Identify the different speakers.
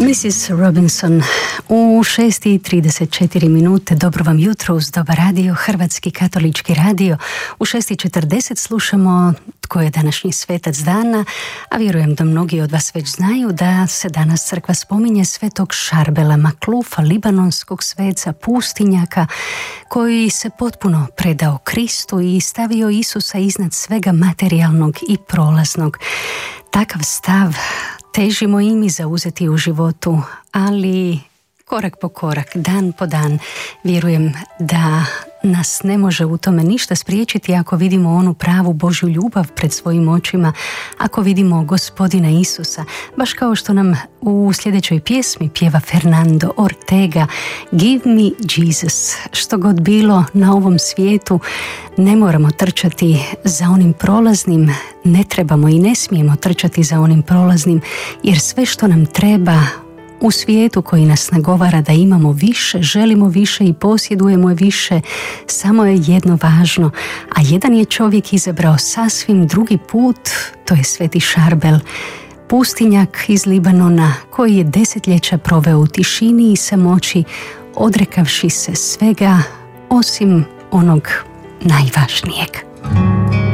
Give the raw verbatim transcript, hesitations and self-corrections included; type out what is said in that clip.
Speaker 1: missus Robinson u šest i trideset četiri minute. Dobro vam jutro uz Dobar radio, Hrvatski katolički radio. U šest i četrdeset slušamo tko je današnji svetac dana, a vjerujem da mnogi od vas već znaju da se danas crkva spominje svetog Šarbela Maklufa, libanonskog sveca, pustinjaka, koji se potpuno predao Kristu i stavio Isusa iznad svega materijalnog i prolaznog. Takav stav težimo i mi zauzeti u životu, ali korak po korak, dan po dan, vjerujem da nas ne može u tome ništa spriječiti ako vidimo onu pravu Božju ljubav pred svojim očima, ako vidimo Gospodina Isusa, baš kao što nam u sljedećoj pjesmi pjeva Fernando Ortega, Give me Jesus. Što god bilo na ovom svijetu, ne moramo trčati za onim prolaznim, ne trebamo i ne smijemo trčati za onim prolaznim, jer sve što nam treba u svijetu koji nas nagovara da imamo više, želimo više i posjedujemo više, samo je jedno važno, a jedan je čovjek izabrao sasvim drugi put, to je sveti Šarbel, pustinjak iz Libanona koji je desetljeća proveo u tišini i samoći, odrekavši se svega osim onog najvažnijeg.